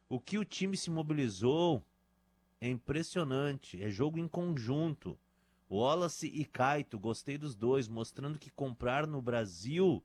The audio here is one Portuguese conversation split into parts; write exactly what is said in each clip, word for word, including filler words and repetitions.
O que o time se mobilizou é impressionante. É jogo em conjunto. Wallace e Kaito, gostei dos dois, mostrando que comprar no Brasil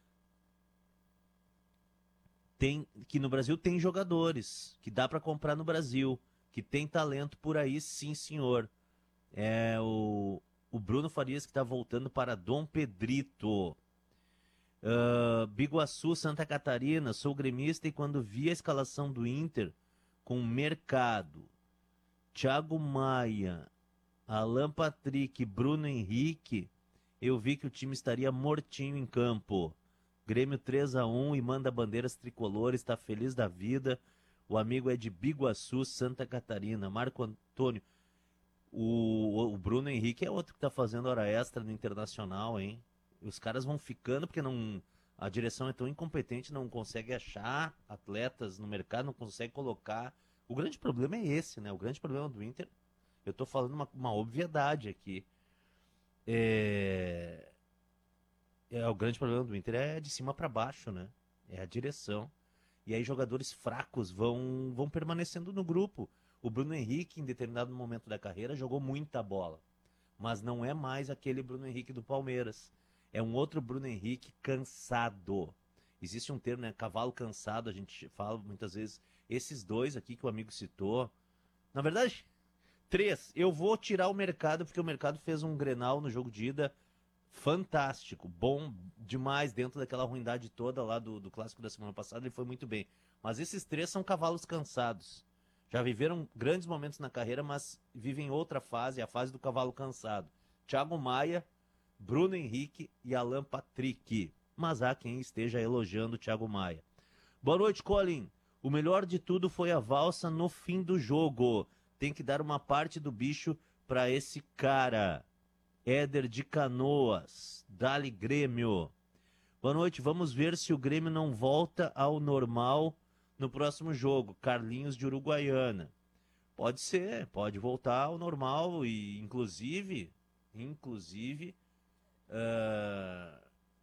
tem, que no Brasil tem jogadores, que dá para comprar no Brasil, que tem talento por aí, sim, senhor. É o, o Bruno Farias que está voltando para Dom Pedrito. Uh, Biguaçu, Santa Catarina, sou gremista e quando vi a escalação do Inter com Mercado, Thiago Maia, Alan Patrick, Bruno Henrique, eu vi que o time estaria mortinho em campo. Grêmio três a um e manda bandeiras tricolores, está feliz da vida. O amigo é de Biguaçu, Santa Catarina. Marco Antônio. O, o Bruno Henrique é outro que está fazendo hora extra no Internacional, hein? Os caras vão ficando porque não, a direção é tão incompetente, não consegue achar atletas no mercado, não consegue colocar. O grande problema é esse, né? O grande problema do Inter, eu tô falando uma, uma obviedade aqui. É, é, o grande problema do Inter é de cima para baixo, né? É a direção. E aí jogadores fracos vão, vão permanecendo no grupo. O Bruno Henrique, em determinado momento da carreira, jogou muita bola. Mas não é mais aquele Bruno Henrique do Palmeiras. É um outro Bruno Henrique cansado. Existe um termo, né? Cavalo cansado, a gente fala muitas vezes. Esses dois aqui que o amigo citou. Na verdade, três. Eu vou tirar o mercado, porque o mercado fez um Grenal no jogo de ida fantástico, bom demais dentro daquela ruindade toda lá do, do clássico da semana passada, ele foi muito bem. Mas esses três são cavalos cansados. Já viveram grandes momentos na carreira, mas vivem outra fase, a fase do cavalo cansado. Thiago Maia, Bruno Henrique e Alan Patrick. Mas há quem esteja elogiando o Thiago Maia. Boa noite, Colin. O melhor de tudo foi a valsa no fim do jogo. Tem que dar uma parte do bicho para esse cara. Éder de Canoas, Dali Grêmio. Boa noite, vamos ver se o Grêmio não volta ao normal no próximo jogo. Carlinhos de Uruguaiana. Pode ser, pode voltar ao normal e inclusive, inclusive, uh,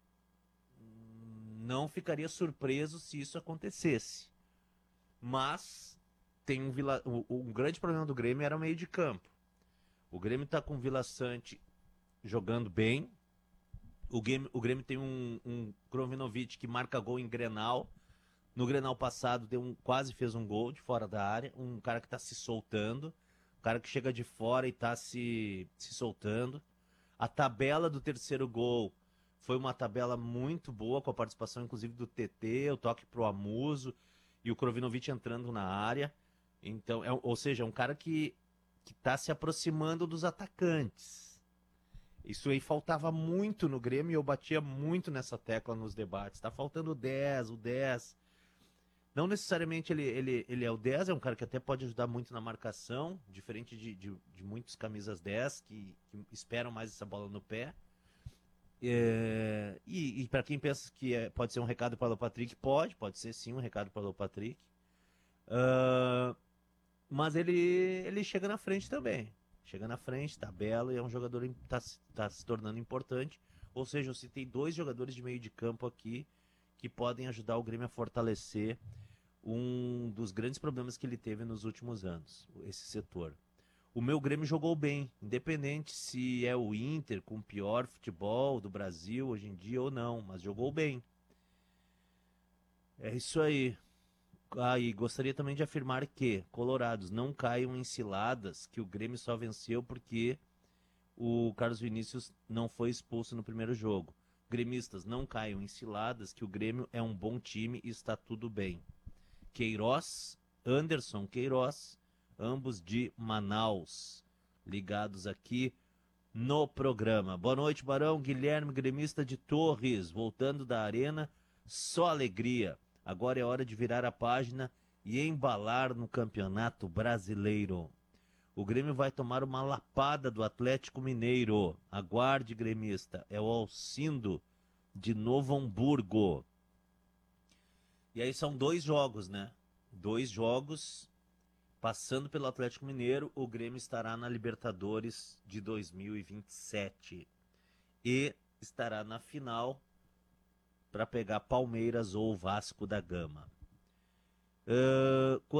não ficaria surpreso se isso acontecesse. Mas tem um, Vila... o, o grande problema do Grêmio era o meio de campo. O Grêmio está com o Vila Sante jogando bem. O Grêmio, o Grêmio tem um, um Krovinovic que marca gol em Grenal. No Grenal passado deu um, quase fez um gol de fora da área. Um cara que está se soltando. Um cara que chega de fora e está se, se soltando. A tabela do terceiro gol foi uma tabela muito boa, com a participação inclusive do T T, o toque pro Amuso e o Krovinovic entrando na área. Então, é, ou seja, é um cara que que está se aproximando dos atacantes. Isso aí faltava muito no Grêmio e eu batia muito nessa tecla nos debates. Tá faltando o dez, o dez. Não necessariamente ele, ele, ele é o dez, é um cara que até pode ajudar muito na marcação, diferente de, de, de muitos camisas dez que, que esperam mais essa bola no pé. É, e e para quem pensa que é, pode ser um recado para o Patrick, pode, pode ser sim um recado para o Patrick. Uh, mas ele, ele chega na frente também. Chega na frente, tá belo e é um jogador que tá, tá se tornando importante. Ou seja, eu citei dois jogadores de meio de campo aqui que podem ajudar o Grêmio a fortalecer um dos grandes problemas que ele teve nos últimos anos, esse setor. O meu Grêmio jogou bem, independente se é o Inter com o pior futebol do Brasil hoje em dia ou não, mas jogou bem. É isso aí. Ah, e gostaria também de afirmar que, colorados, não caiam em ciladas que o Grêmio só venceu porque o Carlos Vinícius não foi expulso no primeiro jogo. Gremistas, não caiam em ciladas que o Grêmio é um bom time e está tudo bem. Queiroz, Anderson Queiroz, ambos de Manaus, ligados aqui no programa. Boa noite, Barão. Guilherme, gremista de Torres, voltando da arena, só alegria. Agora é hora de virar a página e embalar no Campeonato Brasileiro. O Grêmio vai tomar uma lapada do Atlético Mineiro. Aguarde, gremista. É o Alcindo de Novo Hamburgo. E aí são dois jogos, né? Dois jogos. Passando pelo Atlético Mineiro, o Grêmio estará na Libertadores de dois mil e vinte e sete. E estará na final para pegar Palmeiras ou Vasco da Gama. Uh,